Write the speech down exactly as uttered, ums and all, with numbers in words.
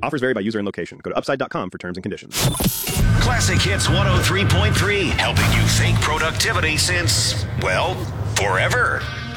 Offers vary by user and location. Go to upside dot com for terms and conditions. Classic Hits one oh three point three, helping you think productivity since, well, forever.